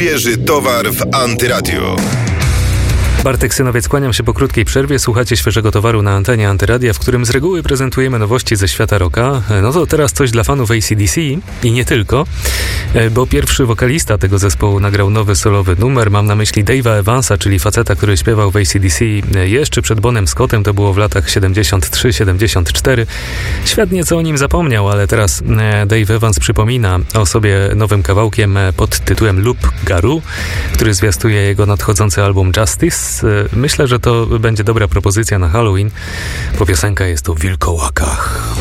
Świeży towar w Antyradiu. Bartek Synowiec, kłaniam się po krótkiej przerwie. Słuchacie Świeżego Towaru na antenie Antyradia, w którym z reguły prezentujemy nowości ze świata rocka. No to teraz coś dla fanów AC/DC i nie tylko, bo pierwszy wokalista tego zespołu nagrał nowy solowy numer. Mam na myśli Dave'a Evansa, czyli faceta, który śpiewał w AC/DC jeszcze przed Bonem Scottem. To było w latach 73-74. Świat nieco o nim zapomniał, ale teraz Dave Evans przypomina o sobie nowym kawałkiem pod tytułem Loup Garou, który zwiastuje jego nadchodzący album Justice. Myślę, że to będzie dobra propozycja na Halloween, bo piosenka jest o wilkołakach.